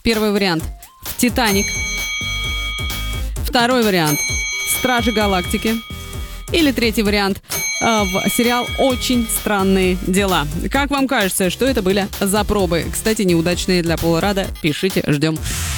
Первый вариант в «Титаник». Второй вариант – «Стражи Галактики». Или третий вариант – в сериал «Очень странные дела». Как вам кажется, что это были за пробы? Кстати, неудачные для Пола Радда. Пишите, ждем.